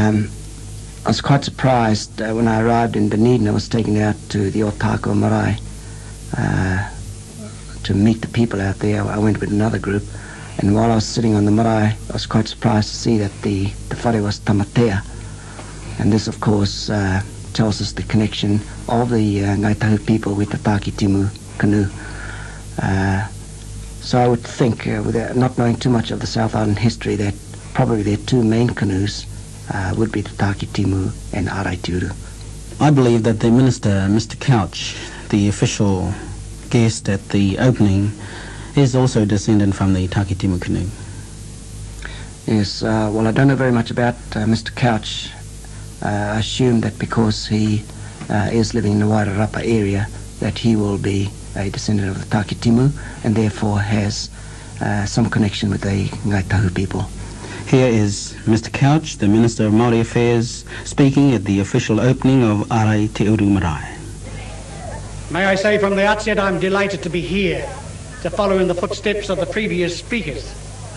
I was quite surprised when I arrived in Dunedin. I was taken out to the Otako Marae to meet the people out there. I went with another group, and while I was sitting on the marae, I was quite surprised to see that the whare was tamatea. And this, of course, tells us the connection of the Ngaitahu people with the Takitimu canoe. So I would think, without not knowing too much of the South Island history, that probably their two main canoes would be the Takitimu and Araitiuru. I believe that the minister, Mr. Couch, the official guest at the opening, is also descendant from the Takitimu canoe. Yes, well, I don't know very much about Mr. Couch. I assume that because he is living in the Wairarapa area, that he will be a descendant of the Takitimu and therefore has some connection with the Ngaitahu people. Here is Mr. Couch, the Minister of Māori Affairs, speaking at the official opening of Arai Te Uru Marae. May I say from the outset I'm delighted to be here to follow in the footsteps of the previous speakers.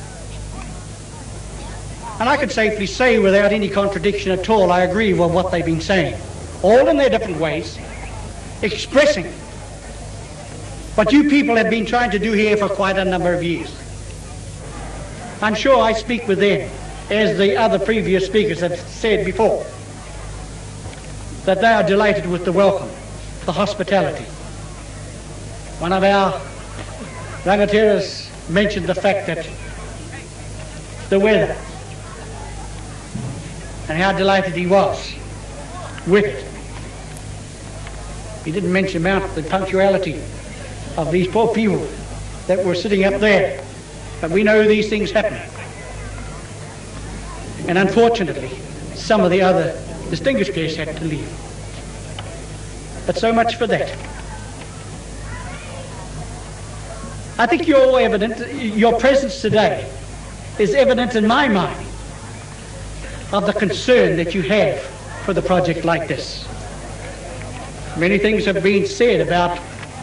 And I can safely say without any contradiction at all, I agree with what they've been saying, all in their different ways, expressing what you people have been trying to do here for quite a number of years. I'm sure I speak with them, as the other previous speakers have said before, that they are delighted with the welcome, the hospitality. One of our rangateras mentioned the fact that the weather and how delighted he was with it. He didn't mention about the punctuality of these poor people that were sitting up there. But we know these things happen. And unfortunately, some of the other distinguished guests had to leave. But so much for that. I think your presence today is evident in my mind of the concern that you have for the project like this. Many things have been said about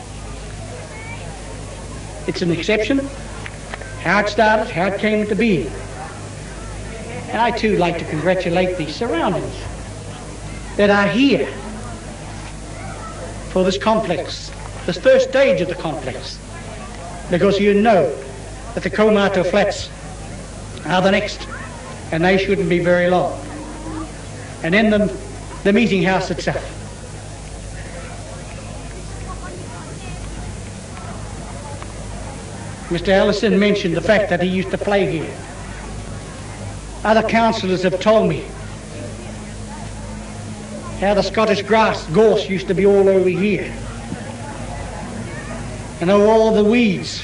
it's an exception, how it started, how it came to be. And I too like to congratulate the surroundings that are here for this complex, this first stage of the complex, because you know that the Kaumato flats are the next, and they shouldn't be very long. And then the meeting house itself. Mr. Ellison mentioned the fact that he used to play here. Other councillors have told me how the Scottish gorse used to be all over here. And all the weeds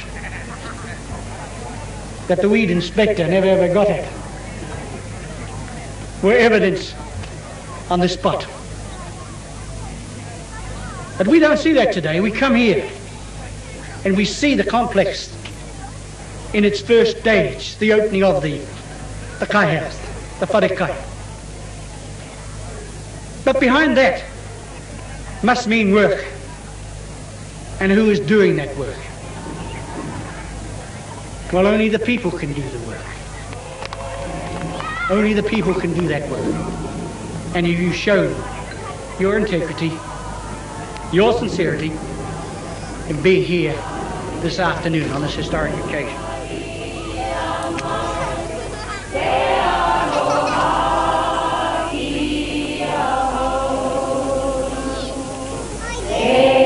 that the weed inspector never ever got at were evidence on this spot. But we don't see that today. We come here and we see the complex in its first stage, the opening of the kai house, the wharekai. But behind that must mean work. And who is doing that work? Well, only the people can do the work. Only the people can do that work. And you show your integrity, your sincerity in being here this afternoon on this historic occasion.